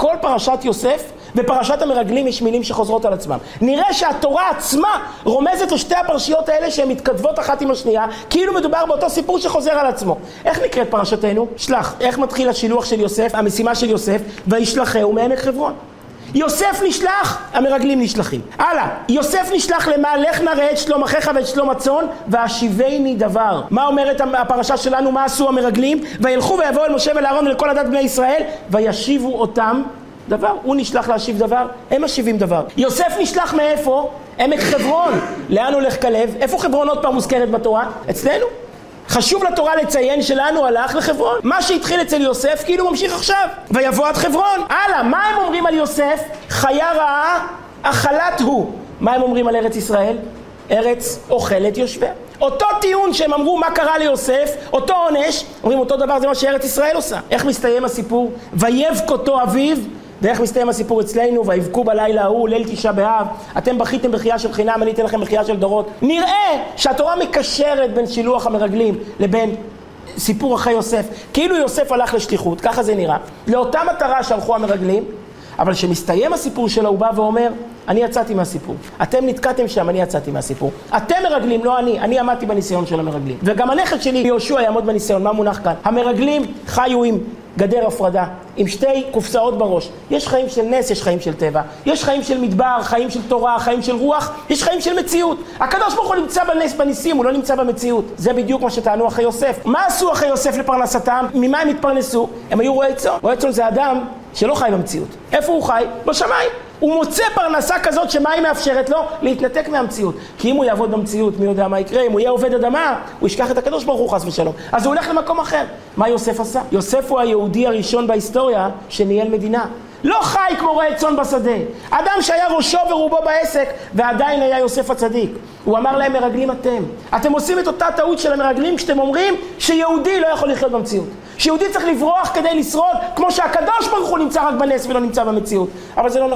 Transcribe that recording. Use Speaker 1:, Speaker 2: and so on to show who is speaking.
Speaker 1: כל פרשת יוסף ופרשת המרגלים יש מילים שחוזרות על עצמם. נראה שהתורה עצמה רומזת לשתי הפרשיות האלה שהן מתכתבות אחת עם השנייה, כאילו מדובר באותו סיפור שחוזר על עצמו. איך נקראת פרשתנו? שלח. איך מתחיל השילוח של יוסף, המשימה של יוסף? וישלחהו מעמק חברון. יוסף נשלח, המרגלים נשלחים. הלאה, יוסף נשלח למה? לך נראה את שלום אחיך ואת שלום הצאן והשיבני דבר. מה אומרת הפרשה שלנו? מה עשו המרגלים? וילכו ויבואו אל משה ולאהרון ולכל עדת בני ישראל וישיבו אותם דבר. הוא נשלח להשיב דבר, הם משיבים דבר. יוסף נשלח מאיפה? עמק חברון. לאן הולך כלב? איפה חברון עוד פעם מוזכרת בתורה? אצלנו. חשוב לתורה לציין שלנו הלך לחברון. מה שהתחיל אצל יוסף כאילו ממשיך עכשיו. ויבוא עד חברון. הלאה, מה הם אומרים על יוסף? חיה רעה, אכלת הוא. מה הם אומרים על ארץ ישראל? ארץ אוכלת יושביה. אותו טיעון שהם אמרו מה קרה ליוסף, אותו עונש, אומרים אותו דבר, זה מה שארץ ישראל עושה. איך מסתיים הסיפור? ויבך אותו אביו. ואיך מסתיים הסיפור אצלנו? ויבכו בלילה ההוא, ליל תשעה באב, אתם בכיתם בחייה של חינם, אני אתן לכם בחייה של דורות. נראה שהתורה מקשרת בין שילוח המרגלים לבין סיפור אחרי יוסף. כאילו יוסף הלך לשליחות, ככה זה נראה. לאותה מטרה שהלכו המרגלים, אבל שמסתיים הסיפור שלו הוא בא ואומר, אני יצאתי מהסיפור. אתם נתקעתם שם, אני יצאתי מהסיפור. אתם מרגלים, לא אני עמדתי בניסיון של המרגלים. וגם הנכד שלי, יהושע, יעמוד בניסיון. מה מונח כאן? המרגלים חיו עם גדר הפרדה, עם שתי קופסאות בראש. יש חיים של נס, יש חיים של טבע. יש חיים של מדבר, חיים של תורה, חיים של רוח, יש חיים של מציאות. הקדוש ברוך הוא נמצא בנס, בניסים, הוא לא נמצא במציאות. זה בדיוק מה שטענו אחרי יוסף. מה עשו אחרי יוסף לפרנסתם? ממה הם התפרנסו? הם היו רועי צאן. רועי צאן זה אדם שלא חי במציאות. איפה הוא חי? בשמיים. הוא מוצא פרנסה כזאת שמה היא מאפשרת לו? להתנתק מהמציאות. כי אם הוא יעבוד במציאות, מי יודע מה יקרה? אם הוא יהיה עובד אדמה, הוא ישכח את הקדוש ברוך הוא חס ושלום. אז הוא הולך למקום אחר. מה יוסף עשה? יוסף הוא היהודי הראשון בהיסטוריה שניהל מדינה. לא חי כמו רועי צאן בשדה. אדם שהיה ראשו ורובו בעסק, ועדיין היה יוסף הצדיק. הוא אמר להם, מרגלים אתם עושים את אותה טעות של המרגלים כשאתם אומרים שיהודי לא יכול לחיות במציאות. שיהודי צריך לברוח כדי לשרוד, כמו שהקדוש ברוך הוא נמצא רק בנס ולא נמצא במציאות. אבל זה לא נכון.